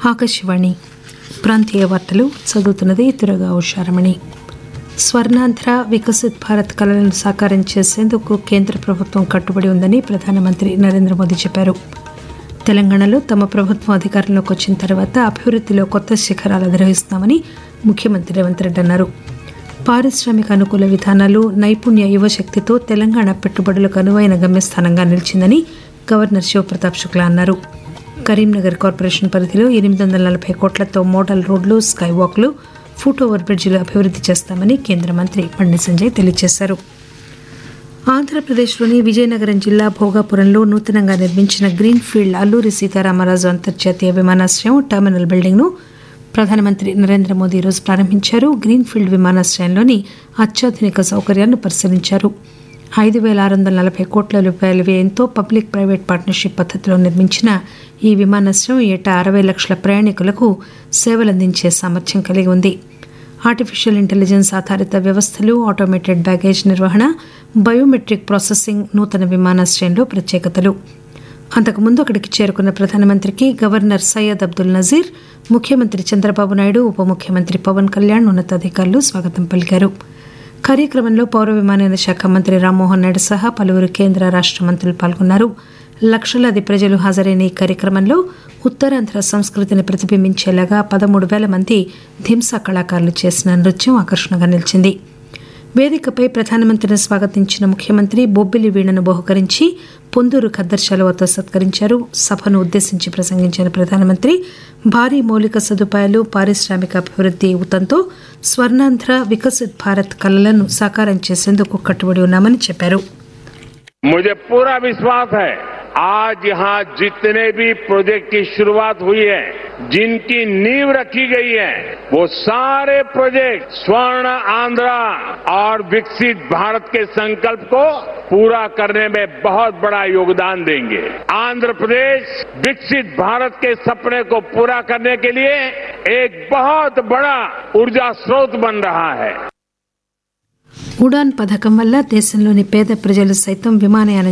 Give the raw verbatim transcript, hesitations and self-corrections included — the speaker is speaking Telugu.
ఆకాశవాణి ప్రాంతీయ వార్తలు చదువుతున్నది తురగా ఉషారమణి. స్వర్ణాంధ్ర వికసిత్ భారత్ కలలను సాకారం చేసేందుకు కేంద్ర ప్రభుత్వం కట్టుబడి ఉందని ప్రధానమంత్రి నరేంద్ర మోదీ చెప్పారు. తెలంగాణలో తమ ప్రభుత్వం అధికారంలోకి వచ్చిన తర్వాత అభివృద్దిలో కొత్త శిఖరాలు అధిరోహిస్తామని ముఖ్యమంత్రి రేవంత్ రెడ్డి అన్నారు. పారిశ్రామిక అనుకూల విధానాలు, నైపుణ్య యువశక్తితో తెలంగాణ పెట్టుబడులకు అనువైన గమ్యస్థానంగా నిలిచిందని గవర్నర్ శివప్రతాప్ శుక్లా అన్నారు. కరీంనగర్ కార్పొరేషన్ పరిధిలో ఎనిమిది వందల నలభై కోట్లతో మోడల్ రోడ్లు, స్కై వాక్లు, ఫుట్ ఓవర్ బ్రిడ్జిలు అభివృద్ది చేస్తామని కేంద్ర మంత్రి బండి సంజయ్ తెలియజేశారు. ఆంధ్రప్రదేశ్లోని విజయనగరం జిల్లా భోగాపురంలో నూతనంగా నిర్మించిన గ్రీన్ ఫీల్డ్ అల్లూరి సీతారామరాజు అంతర్జాతీయ విమానాశ్రయం టెర్మినల్ బిల్డింగ్ను ప్రధానమంత్రి నరేంద్ర మోదీ ఈరోజు ప్రారంభించారు. గ్రీన్ ఫీల్డ్ విమానాశ్రయంలోని అత్యాధునిక సౌకర్యాలను పరిశీలించారు. ఐదు పేల ఆరు వందల నలభై కోట్ల రూపాయల వ్యయంతో పబ్లిక్ ప్రైవేట్ పార్ట్నర్షిప్ పద్దతిలో నిర్మించిన ఈ విమానాశ్రయం ఏటా అరవై లక్షల ప్రయాణికులకు సేవలందించే సామర్థ్యం కలిగి ఉంది. ఆర్టిఫిషియల్ ఇంటెలిజెన్స్ ఆధారిత వ్యవస్థలు, ఆటోమేటెడ్ బ్యాగేజ్ నిర్వహణ, బయోమెట్రిక్ ప్రాసెసింగ్ నూతన విమానాశ్రయంలో ప్రత్యేకతలు. అంతకుముందు అక్కడికి చేరుకున్న ప్రధానమంత్రికి గవర్నర్ సయ్యద్ అబ్దుల్ నజీర్, ముఖ్యమంత్రి చంద్రబాబు నాయుడు, ఉప ముఖ్యమంత్రి పవన్ కళ్యాణ్, ఉన్నతాధికారులు స్వాగతం పలికారు. కార్యక్రమంలో పౌర విమానయాన శాఖ మంత్రి రామ్మోహన్ నాయుడు సహా పలువురు కేంద్ర రాష్ట మంత్రులు పాల్గొన్నారు. లక్షలాది ప్రజలు హాజరైన ఈ కార్యక్రమంలో ఉత్తరాంధ్ర సంస్కృతిని ప్రతిబింబించేలాగా పదమూడు వేల మంది ధింసా కళాకారులు చేసిన నృత్యం ఆకర్షణగా నిలిచింది. వేదికపై ప్రధానమంత్రిని స్వాగతించిన ముఖ్యమంత్రి బొబ్బిలి వీణను బహుకరించి పొందూరు ఖద్దర్ శాలువాతో సత్కరించారు. సభను ఉద్దేశించి ప్రసంగించిన ప్రధానమంత్రి భారీ మౌలిక సదుపాయాలు, పారిశ్రామిక అభివృద్ది ఊతంతో స్వర్ణాంధ్ర వికసిత్ భారత్ కలలను సాకారం చేసేందుకు కట్టుబడి ఉన్నామని చెప్పారు. मुझे पूरा विश्वास है आज यहाँ जितने भी प्रोजेक्ट की शुरुआत हुई है, जिनकी नींव रखी गई है, वो सारे प्रोजेक्ट स्वर्ण आंध्रा और विकसित भारत के संकल्प को पूरा करने में बहुत बड़ा योगदान देंगे. आंध्र प्रदेश विकसित भारत के सपने को पूरा करने के लिए एक बहुत बड़ा ऊर्जा स्रोत बन रहा है. ఉడాన్ పథకం వల్ల దేశంలోని పేద ప్రజలు సైతం విమానయానం